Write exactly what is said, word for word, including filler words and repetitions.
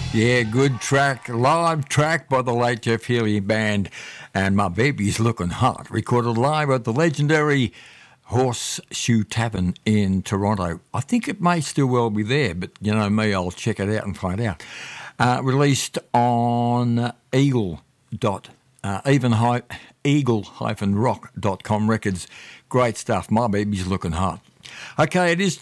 Yeah, good track, live track by the late Jeff Healey Band, and My Baby's Looking Hot, recorded live at the legendary Horseshoe Tavern in Toronto. I think it may still well be there, but you know me, I'll check it out and find out. Uh, released on Eagle dot uh, even hi- eagle dash rock dot com records. Great stuff. My Baby's Looking Hot. Okay, it is